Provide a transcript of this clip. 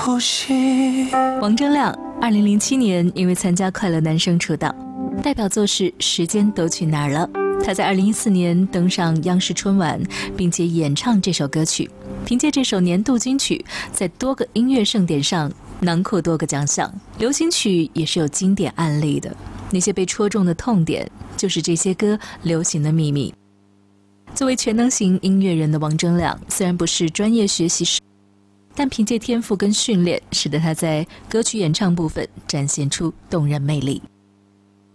呼吸。 王铮亮2007年因为参加《快乐男声》出道，代表作是《时间都去哪儿了》。他在2014年登上央视春晚，并且演唱这首歌曲，凭借这首年度金曲，在多个音乐盛典上囊括多个奖项。流行曲也是有经典案例的，那些被戳中的痛点，就是这些歌流行的秘密。作为全能型音乐人的王铮亮，虽然不是专业学习师，但凭借天赋跟训练，使得他在歌曲演唱部分展现出动人魅力。